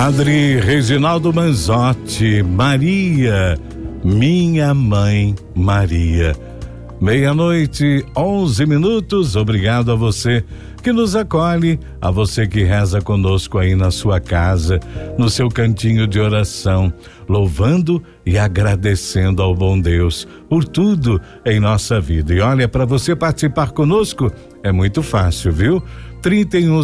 Padre Reginaldo Manzotti, Maria, minha mãe Maria. 12:11. Obrigado a você que nos acolhe, a você que reza conosco aí na sua casa, no seu cantinho de oração, louvando e agradecendo ao bom Deus por tudo em nossa vida. E olha, para você participar conosco é muito fácil, viu? 31